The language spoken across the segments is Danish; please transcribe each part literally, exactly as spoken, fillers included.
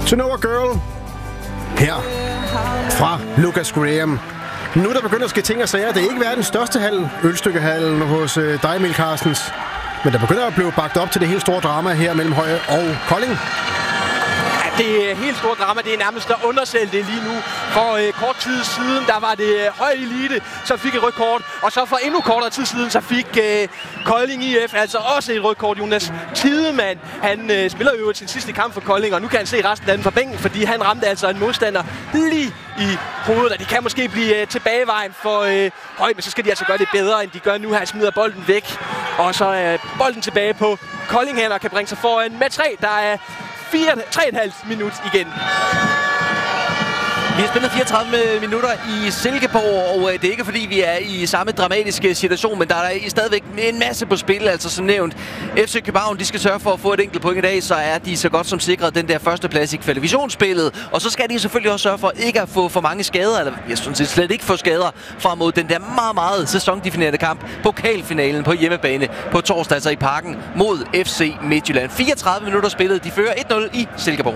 To Know a Girl. Her fra Lucas Graham. Nu er der begyndt at ske ting og sager. Det er ikke verdens største hal, ølstykkehallen hos øh, dig, Emil Carstens. Men der begynder at blive bagt op til det helt store drama her mellem Høje og Kolding. Det helt store drama, det er nærmest at undersælge det lige nu. For øh, kort tid siden, der var det Høje Elite, som fik et rødt kort. Og så for endnu kortere tid siden, så fik øh, Kolding I F altså også et rødt kort. Jonas Tidemann, han øh, spiller jo sin sidste kamp for Kolding, og nu kan han se resten af den fra bænken, fordi han ramte altså en modstander lige i hovedet. Og det kan måske blive øh, tilbagevejen for øh, Høje, men så skal de altså gøre det bedre, end de gør nu. Han smider bolden væk, og så er øh, bolden tilbage på Kolding her, og kan bringe sig foran med tre, der er tre komma fem minut igen. Vi har spillet fireogtredive minutter i Silkeborg, og det er ikke fordi, vi er i samme dramatiske situation, men der er stadigvæk en masse på spil. Altså som nævnt, F C København, de skal sørge for at få et enkelt point i dag, så er de så godt som sikret den der første plads i kvalifikationsspillet. Og så skal de selvfølgelig også sørge for ikke at få for mange skader, eller jeg synes slet ikke få skader frem mod den der meget, meget sæsondefinerende kamp. Pokalfinalen på hjemmebane på torsdag, altså i Parken mod F C Midtjylland. fireogtredive minutter spillet, de fører et nul i Silkeborg.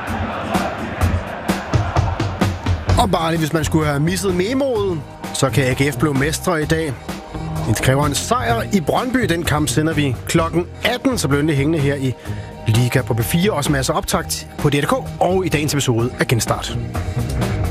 Og bare lige, hvis man skulle have misset memoet, så kan A G F blive mestre i dag. Det kræver en sejr i Brøndby. Den kamp sender vi klokken atten, så bliver det hængende her i Liga på B fire. Også masser af optakt på D R K og i dagens episode af Genstart.